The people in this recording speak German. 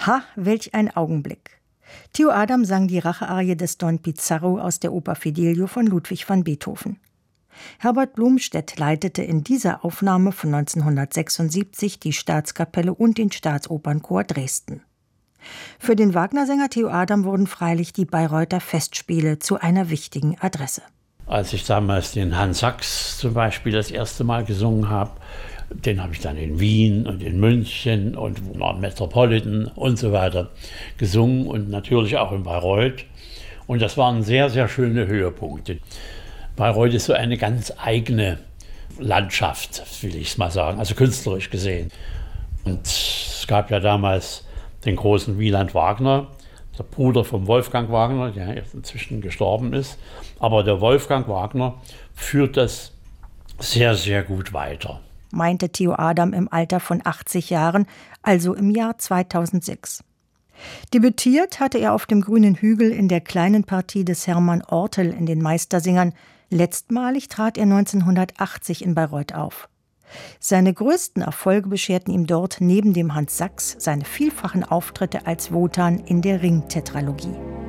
Ha, welch ein Augenblick! Theo Adam sang die Rachearie des Don Pizarro aus der Oper Fidelio von Ludwig van Beethoven. Herbert Blomstedt leitete in dieser Aufnahme von 1976 die Staatskapelle und den Staatsopernchor Dresden. Für den Wagner-Sänger Theo Adam wurden freilich die Bayreuther Festspiele zu einer wichtigen Adresse. Als ich damals den Hans Sachs zum Beispiel das erste Mal gesungen habe, den habe ich dann in Wien und in München und am Metropolitan und so weiter gesungen und natürlich auch in Bayreuth. Und das waren sehr, sehr schöne Höhepunkte. Bayreuth ist so eine ganz eigene Landschaft, will ich es mal sagen, also künstlerisch gesehen. Und es gab ja damals den großen Wieland Wagner, der Bruder von Wolfgang Wagner, der jetzt inzwischen gestorben ist. Aber der Wolfgang Wagner führt das sehr, sehr gut weiter, meinte Theo Adam im Alter von 80 Jahren, also im Jahr 2006. Debütiert hatte er auf dem Grünen Hügel in der kleinen Partie des Hermann Ortel in den Meistersingern. Letztmalig trat er 1980 in Bayreuth auf. Seine größten Erfolge bescherten ihm dort neben dem Hans Sachs seine vielfachen Auftritte als Wotan in der Ring-Tetralogie.